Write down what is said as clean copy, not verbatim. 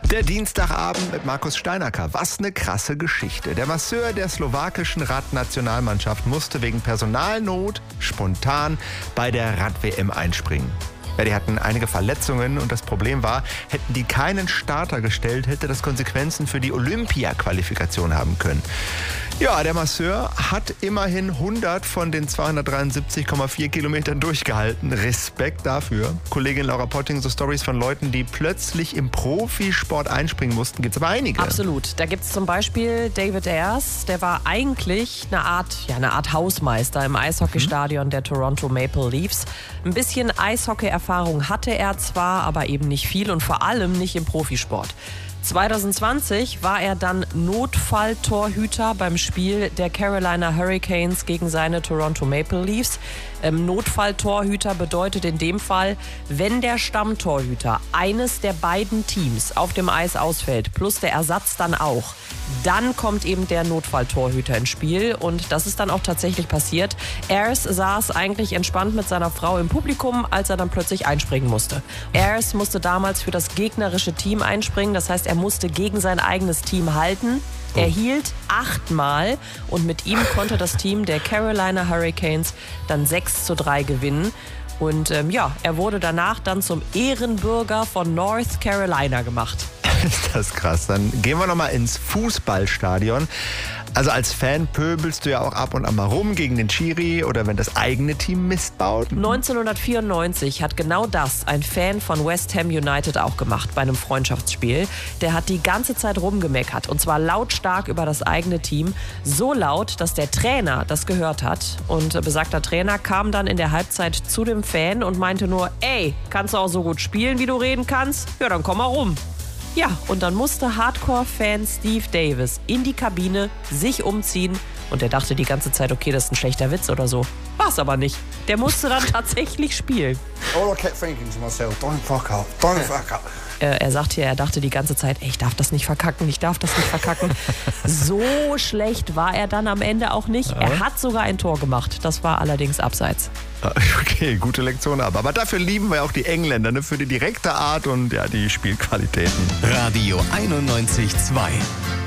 Der Dienstagabend mit Markus Steinacker. Was eine krasse Geschichte. Der Masseur der slowakischen Radnationalmannschaft musste wegen Personalnot spontan bei der Rad-WM einspringen. Ja, die hatten einige Verletzungen und das Problem war, hätten die keinen Starter gestellt, hätte das Konsequenzen für die Olympia-Qualifikation haben können. Ja, der Masseur hat immerhin 100 von den 273,4 Kilometern durchgehalten. Respekt dafür. Kollegin Laura Potting, so Stories von Leuten, die plötzlich im Profisport einspringen mussten, gibt es aber einige. Absolut. Da gibt es zum Beispiel David Ayres, der war eigentlich eine Art Hausmeister im Eishockeystadion der Toronto Maple Leafs. Ein bisschen Eishockey-Erfahrung hatte er zwar, aber eben nicht viel und vor allem nicht im Profisport. 2020 war er dann Notfalltorhüter beim Spiel der Carolina Hurricanes gegen seine Toronto Maple Leafs. Notfalltorhüter bedeutet in dem Fall, wenn der Stammtorhüter eines der beiden Teams auf dem Eis ausfällt, plus der Ersatz dann auch, dann kommt eben der Notfalltorhüter ins Spiel und das ist dann auch tatsächlich passiert. Ayres saß eigentlich entspannt mit seiner Frau im Publikum, als er dann plötzlich einspringen musste. Ayres musste damals für das gegnerische Team einspringen, das heißt, er musste gegen sein eigenes Team halten. Er hielt 8-mal und mit ihm konnte das Team der Carolina Hurricanes dann 6:3 gewinnen. Und er wurde danach dann zum Ehrenbürger von North Carolina gemacht. Ist das krass. Dann gehen wir nochmal ins Fußballstadion. Also als Fan pöbelst du ja auch ab und an mal rum gegen den Schiri oder wenn das eigene Team Mist baut. 1994 hat genau das ein Fan von West Ham United auch gemacht bei einem Freundschaftsspiel. Der hat die ganze Zeit rumgemeckert und zwar lautstark über das eigene Team. So laut, dass der Trainer das gehört hat. Und besagter Trainer kam dann in der Halbzeit zu dem Fan und meinte nur, ey, kannst du auch so gut spielen, wie du reden kannst? Ja, dann komm mal rum. Ja, und dann musste Hardcore-Fan Steve Davis in die Kabine, sich umziehen und er dachte die ganze Zeit, okay, das ist ein schlechter Witz oder so. War's aber nicht. Der musste dann tatsächlich spielen. All I kept thinking to myself, don't fuck up, don't fuck up. Er sagt hier, er dachte die ganze Zeit, ey, ich darf das nicht verkacken. So schlecht war er dann am Ende auch nicht. Ja. Er hat sogar ein Tor gemacht. Das war allerdings abseits. Okay, gute Lektion aber dafür lieben wir auch die Engländer, ne, für die direkte Art und ja, die Spielqualitäten. Radio 91.2